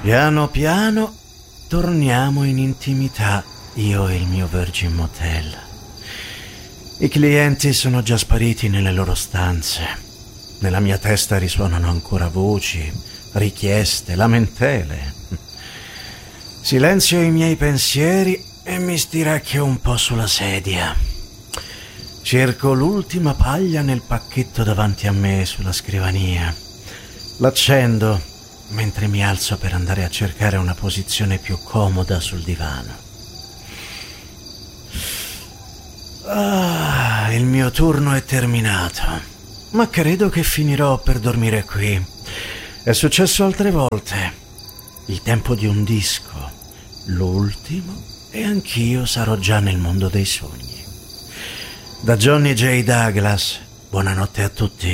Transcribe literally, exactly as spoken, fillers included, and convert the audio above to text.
Piano piano torniamo in intimità, io e il mio Virgin Motel. I clienti sono già spariti nelle loro stanze. Nella mia testa risuonano ancora voci, richieste, lamentele. Silenzio i miei pensieri e mi stiracchio un po' sulla sedia. Cerco l'ultima paglia nel pacchetto davanti a me sulla scrivania. L'accendo mentre mi alzo per andare a cercare una posizione più comoda sul divano. Ah, il mio turno è terminato, ma credo che finirò per dormire qui. È successo altre volte. Il tempo di un disco, l'ultimo, e anch'io sarò già nel mondo dei sogni. Da Johnny J. Douglas, buonanotte a tutti.